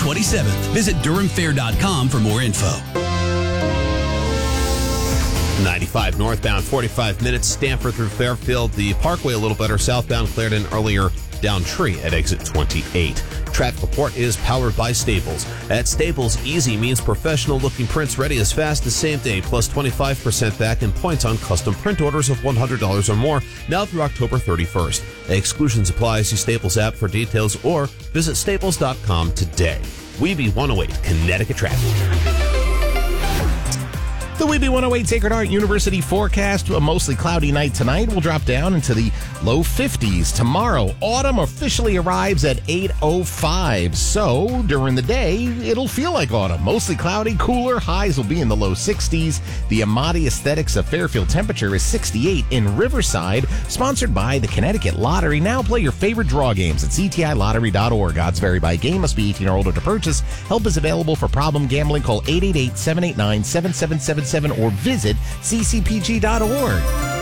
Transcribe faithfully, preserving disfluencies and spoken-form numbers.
twenty-seventh. Visit Durham Fair dot com for more info. ninety-five northbound, forty-five minutes. Stanford through Fairfield. The Parkway a little better. Southbound Clarendon earlier. Down Tree at exit twenty-eight. Traffic report is powered by Staples. At Staples, easy means professional-looking prints ready as fast as same day, plus twenty-five percent back in points on custom print orders of one hundred dollars or more, now through October thirty-first. Exclusions apply. See Staples app for details or visit staples dot com today. Weeby one oh eight, Connecticut traffic. The Weeby one oh eight Sacred Heart University forecast, a mostly cloudy night tonight, will drop down into the low fifties. Tomorrow, autumn officially arrives at eight oh five. So, during the day, it'll feel like autumn. Mostly cloudy, cooler, highs will be in the low sixties. The Amati Aesthetics of Fairfield temperature is sixty-eight in Riverside, sponsored by the Connecticut Lottery. Now play your favorite draw games at c t i lottery dot org. Odds vary by game, must be eighteen or older to purchase. Help is available for problem gambling. Call eight eight eight, seven eight nine, seven seven seven seven or visit c c p g dot org.